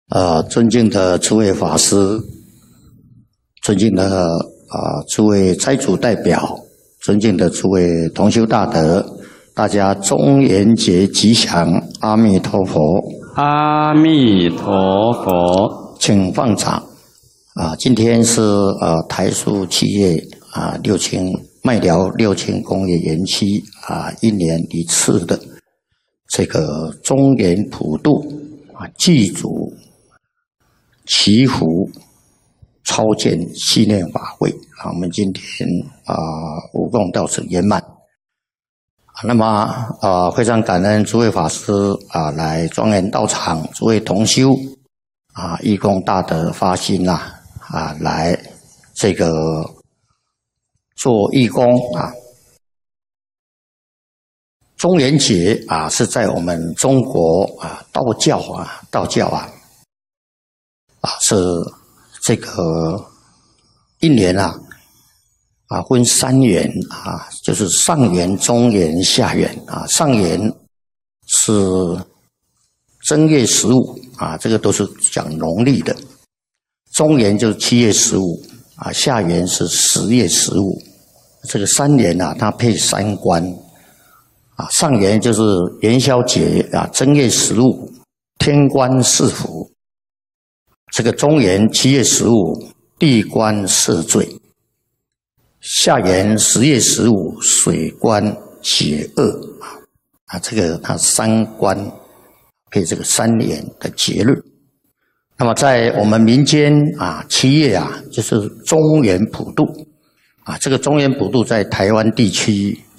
尊敬的诸位法师，尊敬的诸位斋主代表，尊敬的诸位同修大德，大家中元节吉祥，阿弥陀佛， 阿弥陀佛， 请放掌。今天是台塑企业六轻麦寮六轻工业园区一年一次的这个中元普渡祭祖祈福超荐纪念法会我们今天五供到此圆满。那么非常感恩诸位法师来庄严道场，诸位同修义工大德发心来这个做义工中元节是在我们中国道教是这个一年分3元就是上元、中元、下元上元是正月15这个都是讲农历的，中元就是7月15下元是10月15，这个3元它配3关上元就是元宵节正月15天官赐福，这个中元7月15地官赦罪，下元10月15水官解厄这个它3关配这个3年的节日。那么在我们民间7月就是中元普渡这个中元普渡在台湾地区